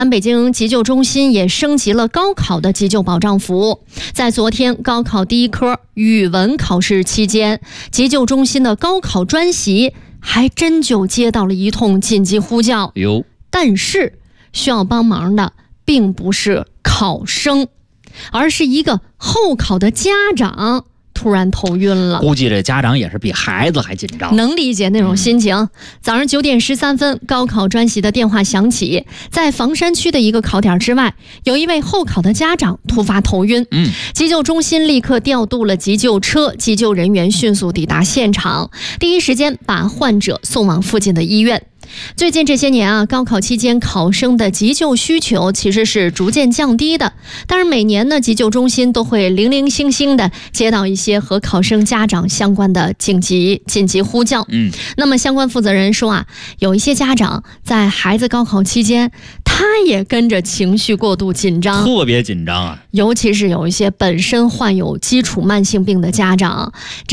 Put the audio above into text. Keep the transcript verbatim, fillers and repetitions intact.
北京急救中心也升级了高考的急救保障服务。在昨天高考第一科语文考试期间，急救中心的高考专席还真就接到了一通紧急呼叫。 哟， 但是需要帮忙的并不是考生，而是一个候考的家长突然头晕了。 估计这家长也是比孩子还紧张， 能理解那种心情。嗯、早上九点十三分，高考专席的电话响起，在房山区的一个考点之外，有一位候考的家长突发头晕。 嗯， 急救中心立刻调度了急救车，急救人员迅速抵达现场，第一时间把患者送往附近的医院。最近这些年啊，高考期间考生的急救需求其实是逐渐降低的，但是每年呢，急救中心都会零零星星的接到一些和考生家长相关的紧急紧急呼叫。 嗯， 那么相关负责人说啊，有一些家长在孩子高考期间，他也跟着情绪过度紧张， 特别紧张啊， 尤其是有一些本身患有基础慢性病的家长。